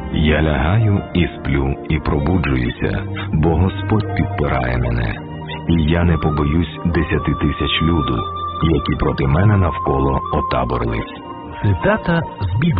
Я лягаю і сплю, і пробуджуюся, бо Господь підпирає мене. І я не побоюсь 10 000 люду, які проти мене навколо отаборились. Цитата з Біблії.